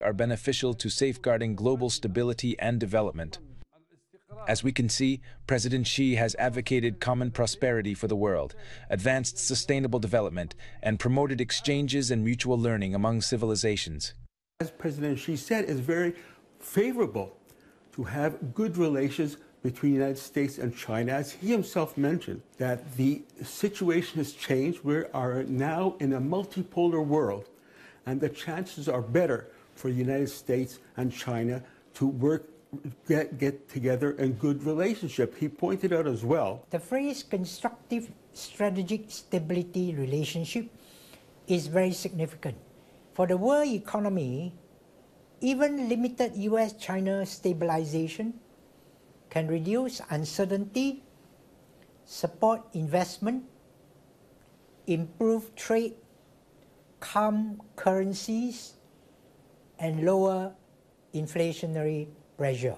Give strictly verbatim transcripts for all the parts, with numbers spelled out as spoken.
are beneficial to safeguarding global stability and development. As we can see, President Xi has advocated common prosperity for the world, advanced sustainable development, and promoted exchanges and mutual learning among civilizations. As President Xi said, it's very favorable to have good relations between the United States and China. As he himself mentioned, that the situation has changed. We are now in a multipolar world, and the chances are better for the United States and China to work Get, get together in good relationship. He pointed out as well. The phrase constructive strategic stability relationship is very significant. For the world economy, even limited U S China stabilization can reduce uncertainty, support investment, improve trade, calm currencies, and lower inflationary pressure.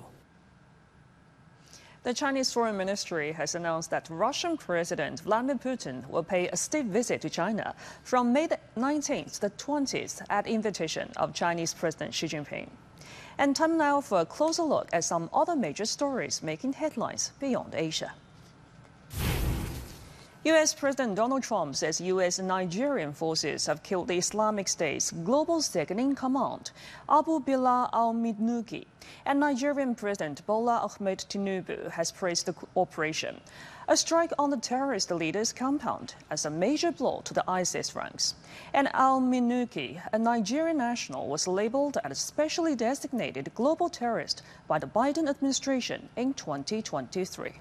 The Chinese Foreign Ministry has announced that Russian President Vladimir Putin will pay a state visit to China from May nineteenth to the twentieth at invitation of Chinese President Xi Jinping. And time now for a closer look at some other major stories making headlines beyond Asia. U S President Donald Trump says U S and Nigerian forces have killed the Islamic State's global second-in-command, Abu Bilal al-Minuki, and Nigerian President Bola Ahmed Tinubu has praised the operation, a strike on the terrorist leader's compound, as a major blow to the ISIS ranks. And al-Minuki, a Nigerian national, was labeled as a specially designated global terrorist by the Biden administration in twenty twenty-three.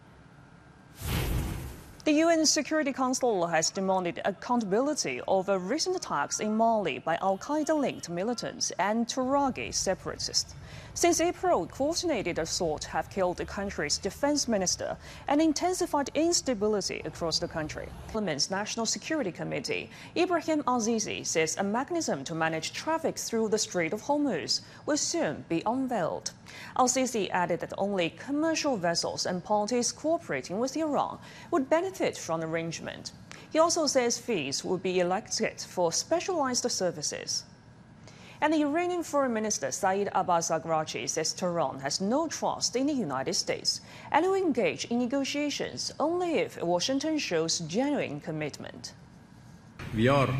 The U N Security Council has demanded accountability over recent attacks in Mali by al-Qaeda-linked militants and Tuareg separatists. Since April, coordinated assaults have killed the country's defense minister and intensified instability across the country. Parliament's National Security Committee, Ibrahim Azizi, says a mechanism to manage traffic through the Strait of Hormuz will soon be unveiled. Azizi added that only commercial vessels and parties cooperating with Iran would benefit from the arrangement. He also says fees will be elected for specialized services. And the Iranian Foreign Minister Saeed Abbas Araghchi says Tehran has no trust in the United States and will engage in negotiations only if Washington shows genuine commitment. We are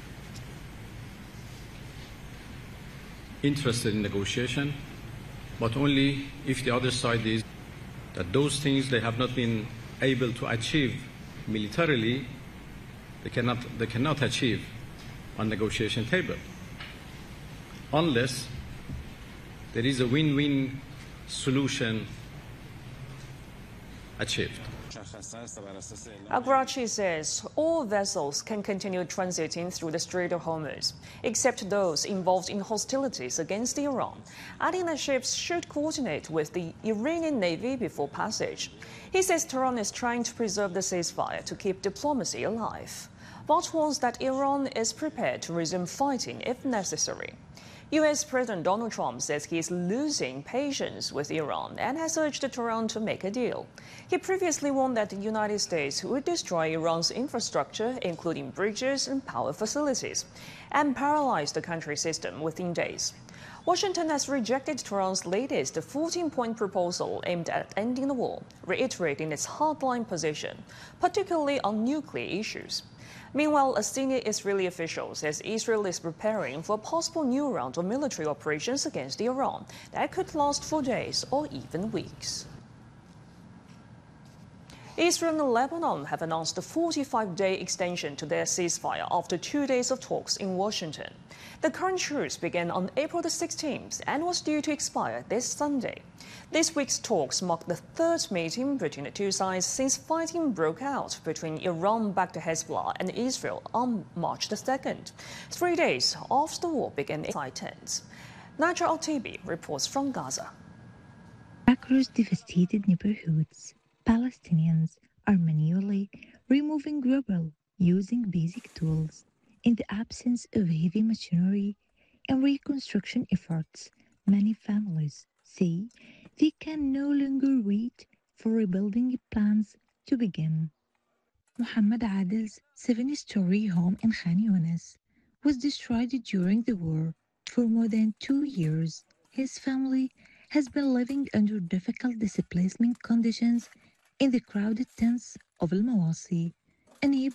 interested in negotiation, but only if the other side is that those things they have not been able to achieve militarily, they cannot, they cannot achieve on negotiation table, unless there is a win-win solution achieved. Araghchi says all vessels can continue transiting through the Strait of Hormuz, except those involved in hostilities against Iran, adding that ships should coordinate with the Iranian Navy before passage. He says Tehran is trying to preserve the ceasefire to keep diplomacy alive, but warns that Iran is prepared to resume fighting if necessary. U S President Donald Trump says he is losing patience with Iran and has urged Tehran to make a deal. He previously warned that the United States would destroy Iran's infrastructure, including bridges and power facilities, and paralyze the country's system within days. Washington has rejected Tehran's latest fourteen-point proposal aimed at ending the war, reiterating its hardline position, particularly on nuclear issues. Meanwhile, a senior Israeli official says Israel is preparing for a possible new round of military operations against Iran that could last for days or even weeks. Israel and Lebanon have announced a forty-five-day extension to their ceasefire after two days of talks in Washington. The current truce began on April the sixteenth and was due to expire this Sunday. This week's talks mark the third meeting between the two sides since fighting broke out between Iran-backed Hezbollah and Israel on March the second, three days after the war began in side tents. Naja Al-Tibi reports from Gaza. Across devastated neighborhoods, Palestinians are manually removing rubble using basic tools. In the absence of heavy machinery and reconstruction efforts, many families say they can no longer wait for rebuilding plans to begin. Muhammad Adil's seven-story home in Khan Younis was destroyed during the war, For more than two years, his family has been living under difficult displacement conditions in the crowded tents of Al Mawasi, a